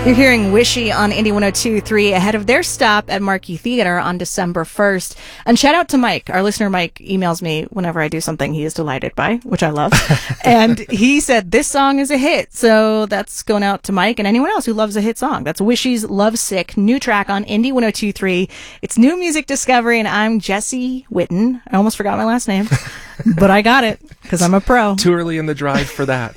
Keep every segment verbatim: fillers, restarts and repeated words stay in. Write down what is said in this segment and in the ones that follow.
You're hearing Wishy on Indie one oh two point three ahead of their stop at Marquee Theater on December first. And shout out to Mike. Our listener Mike emails me whenever I do something he is delighted by, which I love. And he said this song is a hit. So that's going out to Mike and anyone else who loves a hit song. That's Wishy's Lovesick, new track on Indie one oh two point three. It's new music discovery, and I'm Jesse Witten. I almost forgot my last name, but I got it because I'm a pro. Too early in the drive for that.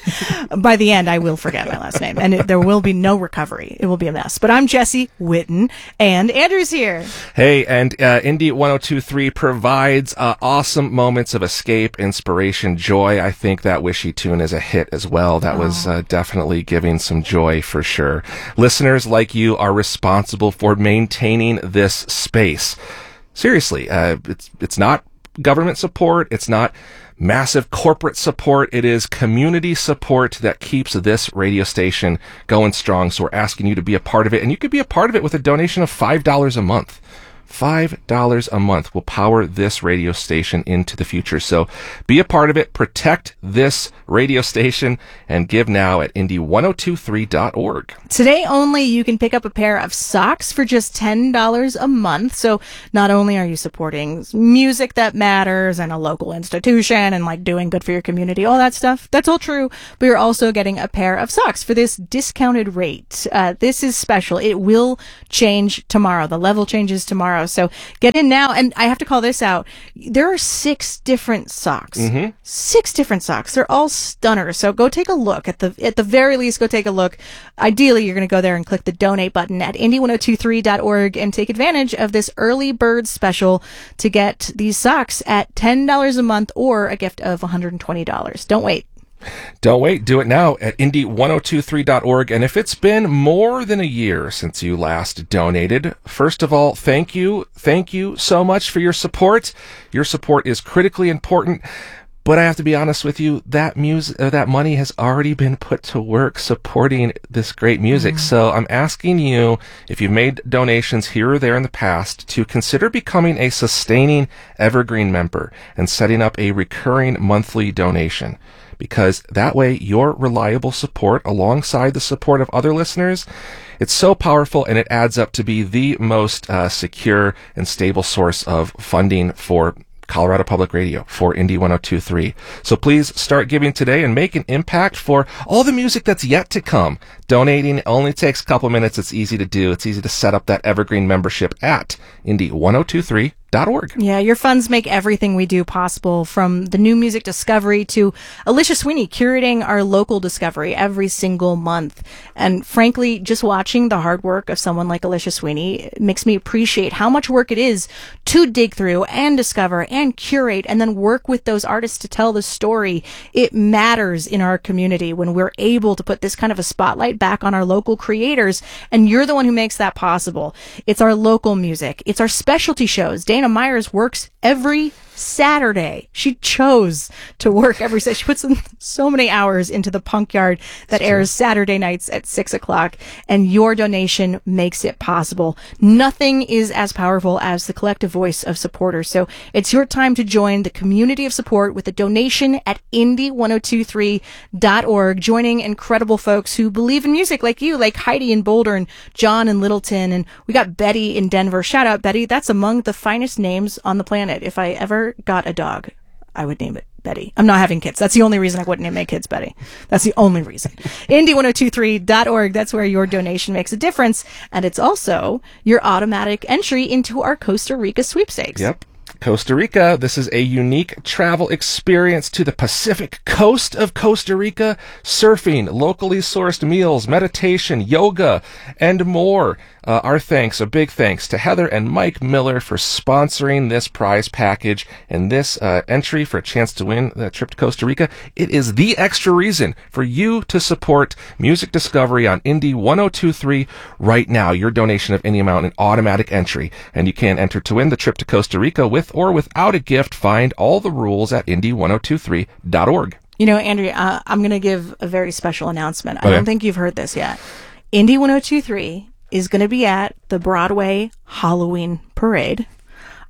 By the end, I will forget my last name, and it, there will be no recovery. It will be a mess. But I'm Jesse Witten, and Andrew's here. Hey, and uh, Indie one oh two point three provides uh, awesome moments of escape, inspiration, joy. I think that Wishy tune is a hit as well. That oh. was uh, definitely giving some joy for sure. Listeners like you are responsible for maintaining this space. Seriously, uh, it's it's not government support. It's not massive corporate support. It is community support that keeps this radio station going strong. So we're asking you to be a part of it, and you could be a part of it with a donation of five dollars a month. five dollars a month will power this radio station into the future. So be a part of it, protect this radio station, and give now at indie one oh two three dot org. Today only, you can pick up a pair of socks for just ten dollars a month. So not only are you supporting music that matters and a local institution and like doing good for your community, all that stuff, that's all true, but you're also getting a pair of socks for this discounted rate. Uh, this is special. It will change tomorrow. The level changes tomorrow. So get in now. And I have to call this out. There are six different socks. Mm-hmm. Six different socks. They're all stunners. So go take a look. At the at the very least, go take a look. Ideally, you're going to go there and click the donate button at indie one oh two three dot org and take advantage of this early bird special to get these socks at ten dollars a month or a gift of one hundred twenty dollars. Don't wait. Don't wait. Do it now at indie one oh two three dot org. And if it's been more than a year since you last donated, first of all, thank you. Thank you so much for your support. Your support is critically important. But I have to be honest with you, that music, uh, that money has already been put to work supporting this great music. Mm. So I'm asking you, if you've made donations here or there in the past, to consider becoming a sustaining evergreen member and setting up a recurring monthly donation. Because that way, your reliable support alongside the support of other listeners, it's so powerful, and it adds up to be the most uh, secure and stable source of funding for Colorado Public Radio, for Indie one oh two point three. So please start giving today and make an impact for all the music that's yet to come. Donating only takes a couple minutes. It's easy to do. It's easy to set up that evergreen membership at indie one oh two three dot org. Yeah, your funds make everything we do possible, from the new music discovery to Alicia Sweeney curating our local discovery every single month. And frankly, just watching the hard work of someone like Alicia Sweeney makes me appreciate how much work it is to dig through and discover and curate and then work with those artists to tell the story. It matters in our community when we're able to put this kind of a spotlight back on our local creators, and you're the one who makes that possible. It's our local music. It's our specialty shows. Dana Myers works every Saturday. She chose to work every Saturday. She puts in so many hours into the Punk Yard that That's airs true. Saturday nights at six o'clock, and your donation makes it possible. Nothing is as powerful as the collective voice of supporters. So it's your time to join the community of support with a donation at indie one oh two three dot org, joining incredible folks who believe in music like you, like Heidi in Boulder and John in Littleton, and we got Betty in Denver. Shout out, Betty. That's among the finest names on the planet. If I ever got a dog, I would name it Betty. I'm not having kids. That's the only reason I wouldn't name my kids Betty. That's the only reason. indie one oh two three dot org. That's where your donation makes a difference. And it's also your automatic entry into our Costa Rica sweepstakes. Yep. Costa Rica. This is a unique travel experience to the Pacific coast of Costa Rica. Surfing, locally sourced meals, meditation, yoga, and more. Uh, our thanks, a big thanks to Heather and Mike Miller for sponsoring this prize package and this uh, entry for a chance to win the trip to Costa Rica. It is the extra reason for you to support music discovery on Indie one oh two point three right now. Your donation of any amount, an automatic entry, and you can enter to win the trip to Costa Rica with or without a gift. Find all the rules at indie one oh two three dot org. You know, Andrea, uh, I'm going to give a very special announcement. Okay. I don't think you've heard this yet. Indie one oh two point three is going to be at the Broadway Halloween Parade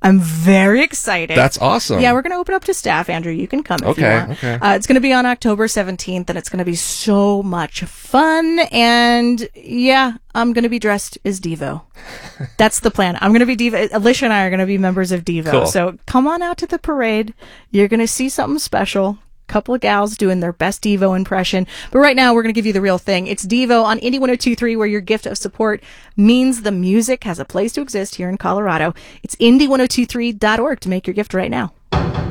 I'm very excited. That's awesome. Yeah, we're going to open up to staff. Andrew, you can come if Okay, you want. okay. Uh, it's going to be on October seventeenth, and it's going to be so much fun. And yeah, I'm going to be dressed as Devo. That's the plan. I'm going to be Devo. Alicia and I are going to be members of Devo. Cool. So come on out to the parade. You're going to see something special. Couple of gals doing their best Devo impression. But right now, we're going to give you the real thing. It's Devo on Indie one oh two point three, where your gift of support means the music has a place to exist here in Colorado. It's indie ten twenty-three dot org to make your gift right now.